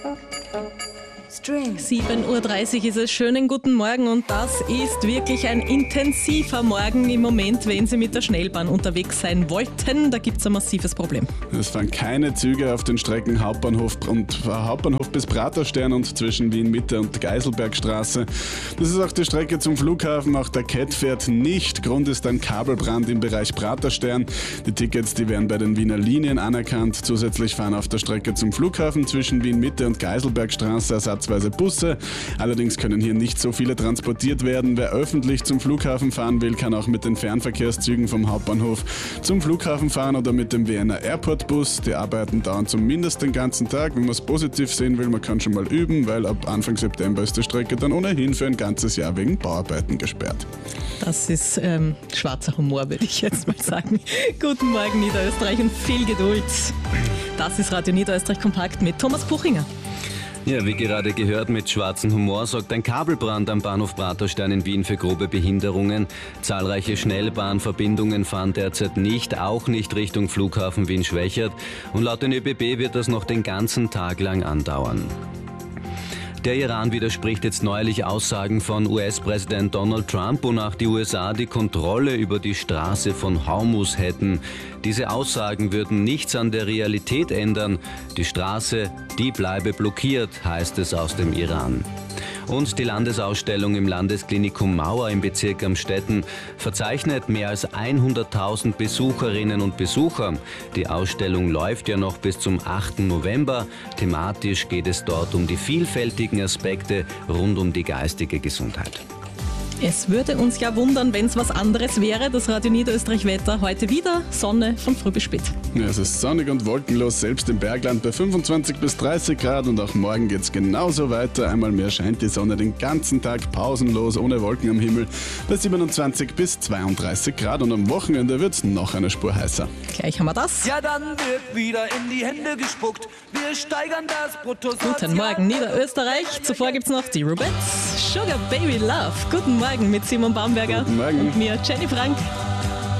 7:30 Uhr ist es. Schönen guten Morgen und das ist wirklich ein intensiver Morgen im Moment, wenn Sie mit der Schnellbahn unterwegs sein wollten. Da gibt es ein massives Problem. Es fahren keine Züge auf den Strecken Hauptbahnhof bis Praterstern und zwischen Wien Mitte und Geiselbergstraße. Das ist auch die Strecke zum Flughafen. Auch der CAT fährt nicht. Grund ist ein Kabelbrand im Bereich Praterstern. Die Tickets, die werden bei den Wiener Linien anerkannt. Zusätzlich fahren auf der Strecke zum Flughafen zwischen Wien Mitte und Geiselbergstraße ersatzweise Busse. Allerdings können hier nicht so viele transportiert werden. Wer öffentlich zum Flughafen fahren will, kann auch mit den Fernverkehrszügen vom Hauptbahnhof zum Flughafen fahren oder mit dem Vienna Airport Bus. Die Arbeiten dauern zumindest den ganzen Tag. Wenn man es positiv sehen will, man kann schon mal üben, weil ab Anfang September ist die Strecke dann ohnehin für ein ganzes Jahr wegen Bauarbeiten gesperrt. Das ist schwarzer Humor, würde ich jetzt mal sagen. Guten Morgen Niederösterreich und viel Geduld. Das ist Radio Niederösterreich Kompakt mit Thomas Buchinger. Ja, wie gerade gehört, mit schwarzem Humor sorgt ein Kabelbrand am Bahnhof Praterstern in Wien für grobe Behinderungen. Zahlreiche Schnellbahnverbindungen fahren derzeit nicht, auch nicht Richtung Flughafen Wien-Schwächert. Und laut den ÖBB wird das noch den ganzen Tag lang andauern. Der Iran widerspricht jetzt neuerlich Aussagen von US-Präsident Donald Trump, wonach die USA die Kontrolle über die Straße von Hormuz hätten. Diese Aussagen würden nichts an der Realität ändern. Die Straße, die bleibe blockiert, heißt es aus dem Iran. Und die Landesausstellung im Landesklinikum Mauer im Bezirk Amstetten verzeichnet mehr als 100.000 Besucherinnen und Besucher. Die Ausstellung läuft ja noch bis zum 8. November. Thematisch geht es dort um die vielfältigen Aspekte rund um die geistige Gesundheit. Es würde uns ja wundern, wenn es was anderes wäre. Das Radio Niederösterreich Wetter heute wieder Sonne von früh bis spät. Ja, es ist sonnig und wolkenlos, selbst im Bergland bei 25 bis 30 Grad und auch morgen geht es genauso weiter. Einmal mehr scheint die Sonne den ganzen Tag pausenlos, ohne Wolken am Himmel, bei 27 bis 32 Grad und am Wochenende wird es noch eine Spur heißer. Gleich haben wir das. Ja, dann wird wieder in die Hände gespuckt. Wir steigern das Bruttosozial. Guten Morgen Niederösterreich. Zuvor gibt es noch die Rubettes. Sugar Baby Love. Guten Morgen mit Simon Baumberger Guten Morgen. und mir, Jenny Frank.